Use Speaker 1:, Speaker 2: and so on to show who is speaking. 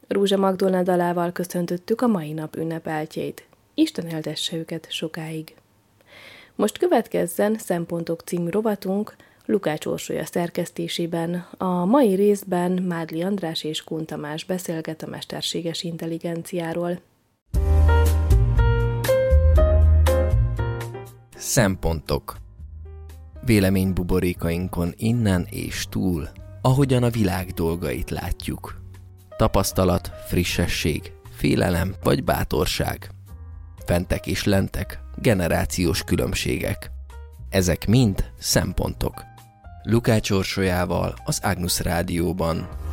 Speaker 1: Rúzsa Magdolna dalával köszöntöttük a mai nap ünnepeltjét. Isten éltesse őket sokáig. Most következzen Szempontok című rovatunk Lukács Orsolya szerkesztésében. A mai részben Mádli András és Kun Tamás beszélget a mesterséges intelligenciáról.
Speaker 2: Szempontok. Véleménybuborékainkon innen és túl, ahogyan a világ dolgait látjuk. Tapasztalat, frissesség, félelem vagy bátorság. Fentek és lentek, generációs különbségek. Ezek mind szempontok. Lukács Orsolyával az Agnus Rádióban.